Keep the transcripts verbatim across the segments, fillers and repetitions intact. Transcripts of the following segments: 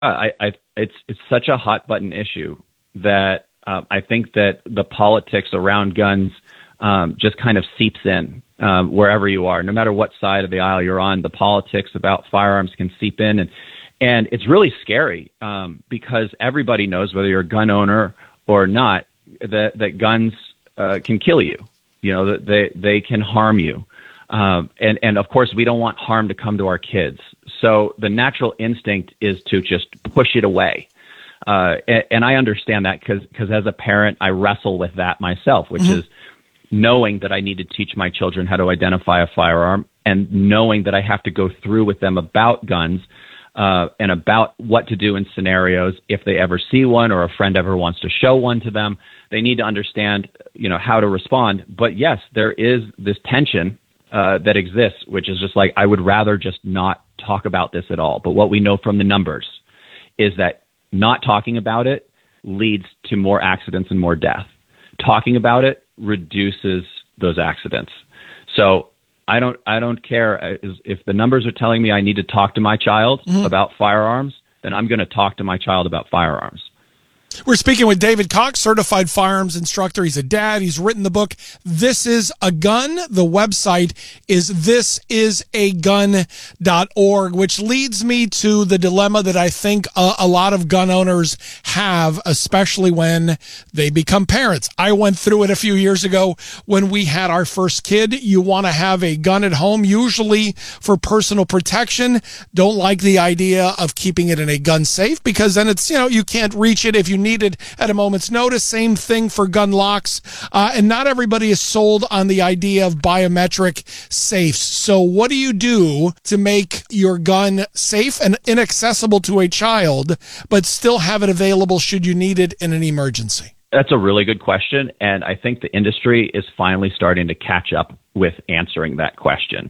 I, I, it's it's such a hot button issue that uh, I think that the politics around guns um, just kind of seeps in um, wherever you are. No matter what side of the aisle you're on, the politics about firearms can seep in, and and it's really scary um, because everybody knows, whether you're a gun owner or not, that that guns uh, can kill you. You know, that they they can harm you. Um, and, and of course, we don't want harm to come to our kids. So the natural instinct is to just push it away. Uh, and, and I understand that because because as a parent, I wrestle with that myself, which mm-hmm. is knowing that I need to teach my children how to identify a firearm and knowing that I have to go through with them about guns uh, and about what to do in scenarios if they ever see one or a friend ever wants to show one to them. They need to understand, you know, how to respond. But yes, there is this tension Uh, that exists, which is just like, I would rather just not talk about this at all. But what we know from the numbers is that not talking about it leads to more accidents and more death. Talking about it reduces those accidents. So I don't, I don't care if the numbers are telling me I need to talk to my child mm-hmm. about firearms, then I'm going to talk to my child about firearms. We're speaking with David Cox, certified firearms instructor. He's a dad. He's written the book, This Is a Gun. The website is this is a gun dot org, which leads me to the dilemma that I think a, a lot of gun owners have, especially when they become parents. I went through it a few years ago when we had our first kid. You want to have a gun at home, usually for personal protection. Don't like the idea of keeping it in a gun safe because then it's, you know, you can't reach it if you needed at a moment's notice. Same thing for gun locks. Uh, and not everybody is sold on the idea of biometric safes. So what do you do to make your gun safe and inaccessible to a child, but still have it available should you need it in an emergency? That's a really good question. And I think the industry is finally starting to catch up with answering that question.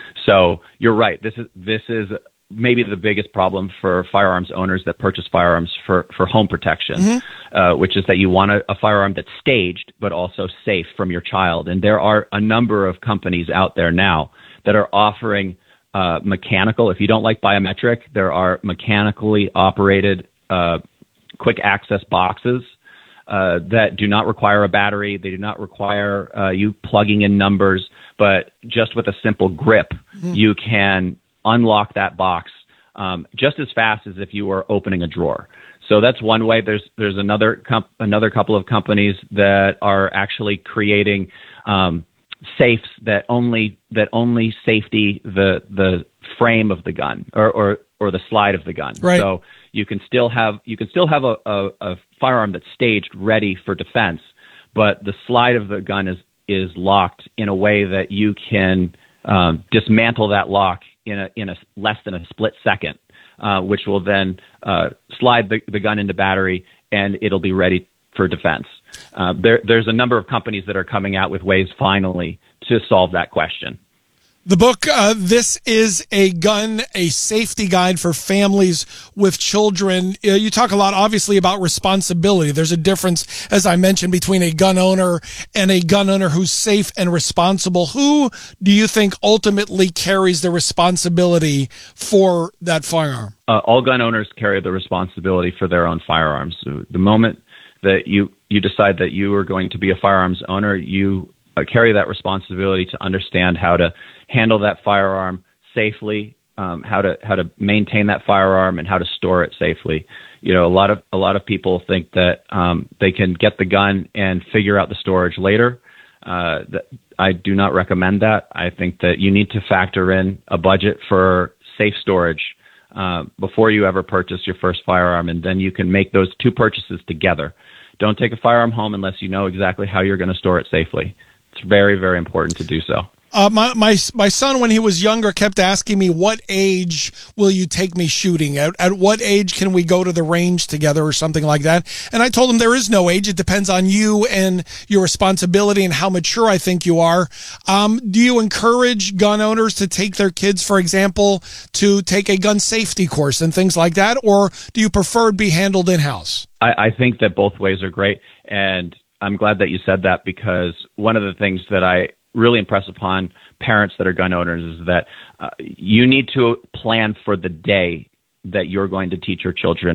So you're right. This is, this is, maybe the biggest problem for firearms owners that purchase firearms for, for home protection, mm-hmm. uh, which is that you want a, a firearm that's staged but also safe from your child. And there are a number of companies out there now that are offering uh, mechanical. If you don't like biometric, there are mechanically operated uh, quick access boxes uh, that do not require a battery. They do not require uh, you plugging in numbers, but just with a simple grip, mm-hmm. you can unlock that box um, just as fast as if you were opening a drawer. So that's one way. There's there's another comp- another couple of companies that are actually creating um, safes that only that only safety the the frame of the gun or or, or the slide of the gun. Right. So you can still have you can still have a, a, a firearm that's staged ready for defense, but the slide of the gun is is locked in a way that you can um, dismantle that lock in a in a less than a split second, uh, which will then uh, slide the, the gun into battery and it'll be ready for defense. Uh, there, there's a number of companies that are coming out with ways finally to solve that question. The book, uh, This Is a Gun, a safety guide for families with children. Uh, you talk a lot, obviously, about responsibility. There's a difference, as I mentioned, between a gun owner and a gun owner who's safe and responsible. Who do you think ultimately carries the responsibility for that firearm? Uh, all gun owners carry the responsibility for their own firearms. So the moment that you, you decide that you are going to be a firearms owner, you uh, carry that responsibility to understand how to handle that firearm safely, um, how to how to maintain that firearm, and how to store it safely. You know, a lot of a lot of people think that um, they can get the gun and figure out the storage later. Uh, that, I do not recommend that. I think that you need to factor in a budget for safe storage uh, before you ever purchase your first firearm, and then you can make those two purchases together. Don't take a firearm home unless you know exactly how you're going to store it safely. It's very, very important to do so. Uh, my, my, my son, when he was younger, kept asking me, what age will you take me shooting? At, at what age can we go to the range together or something like that? And I told him there is no age. It depends on you and your responsibility and how mature I think you are. Um, do you encourage gun owners to take their kids, for example, to take a gun safety course and things like that? Or do you prefer it be handled in-house? I, I think that both ways are great. And I'm glad that you said that, because one of the things that I really impress upon parents that are gun owners is that uh, you need to plan for the day that you're going to teach your children